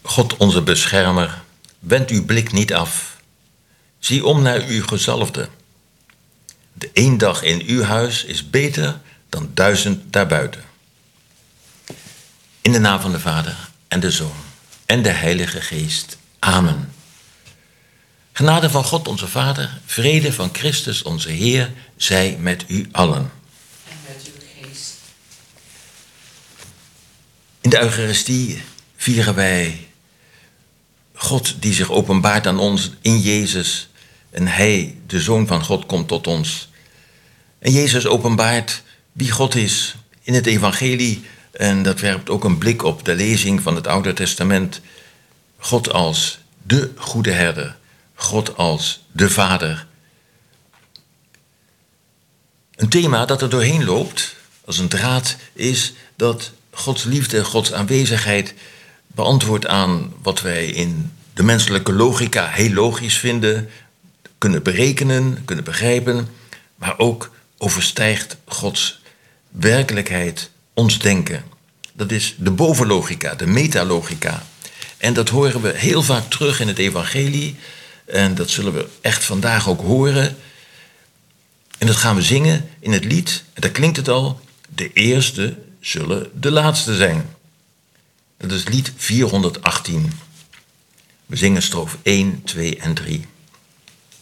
God onze beschermer, wend uw blik niet af. Zie om naar uw gezalfde. De 1 dag in uw huis is beter dan 1000 daarbuiten. In de naam van de Vader en de Zoon en de Heilige Geest. Amen. Genade van God onze Vader, vrede van Christus onze Heer, zij met u allen. En met uw geest. In de Eucharistie vieren wij God die zich openbaart aan ons in Jezus. En Hij, de Zoon van God, komt tot ons. En Jezus openbaart wie God is in het evangelie. En dat werpt ook een blik op de lezing van het Oude Testament. God als de goede herder. God als de Vader. Een thema dat er doorheen loopt, als een draad, is dat Gods liefde, Gods aanwezigheid beantwoordt aan wat wij in de menselijke logica heel logisch vinden, kunnen berekenen, kunnen begrijpen, maar ook overstijgt Gods werkelijkheid ons denken. Dat is de bovenlogica, de metalogica. En dat horen we heel vaak terug in het evangelie. En dat zullen we echt vandaag ook horen. En dat gaan we zingen in het lied. En daar klinkt het al. De eerste zullen de laatste zijn. Dat is lied 418. We zingen strofe 1, 2 en 3.